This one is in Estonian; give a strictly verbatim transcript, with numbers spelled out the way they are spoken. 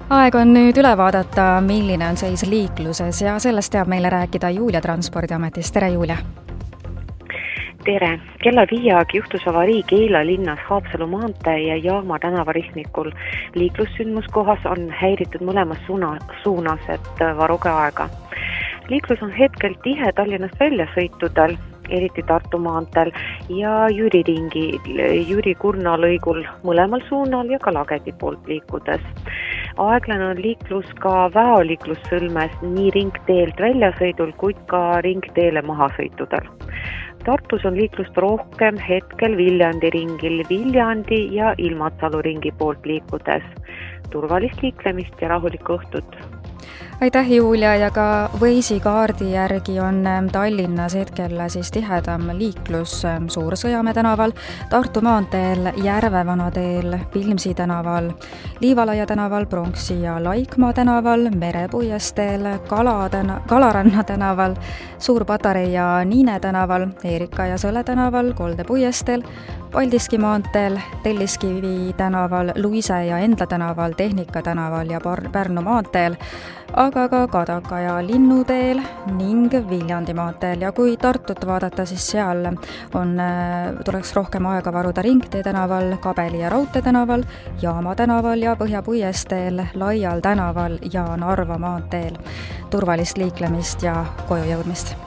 Aeg on nüüd üle vaadata, milline on seis liikluses ja sellest teab meile rääkida Julia Transpordiametist. Tere, Julia! Tere! Kella viiagi juhtus avarii Keila linnas Haapsalu maantee ja Jaama tänava ristmikul. Liiklussündmuskohas on häiritud mõlemas suuna, suunas, et varuge aega. Liiklus on hetkel tihe Tallinnast väljasõitudel, eriti Tartu maanteel ja Jüri ringi, Jüri Kurna lõigul mõlemal suunal ja ka Lagedi poolt liikudes. Aeglane on liiklus ka väoliiklussõlmes nii ringteelt väljasõidul, kuid ka ringteele mahasõitudel. Tartus on liiklust rohkem hetkel Viljandi ringil, Viljandi ja Ilmatsalu ringi poolt liikudes. Turvalist liiklemist ja rahulikku õhtut! Aitäh, Julia, ja ka Waze'i kaardi järgi on Tallinnas hetkel siis tihedam liiklus Suur-Sõjamäe tänaval, Tartu maanteel, Järvevana teel, Vilmsi tänaval, Liivalaia tänaval, Pronksi ja Laikmaa tänaval, Merepuiesteel, Kala täna, Kalaranna tänaval, Suur-Patarei ja Niine tänaval, Eerika ja Sõle tänaval, Kolde puiesteel, Paldiski maanteel, Telliskivi tänaval, Luise ja Endla tänaval, Tehnika tänaval ja Pärnu maanteel, aga ka Kadaka ja Linnuteel ning Viljandi maanteel. Ja kui Tartut vaadata, siis seal on, tuleks rohkem aega varuda Ringtee tänaval, Kabeli ja Raudtee tänaval, Jaama tänaval ja Põhjapuiesteel, Laial tänaval ja Narva maanteel. Turvalist liiklemist ja koju jõudmist!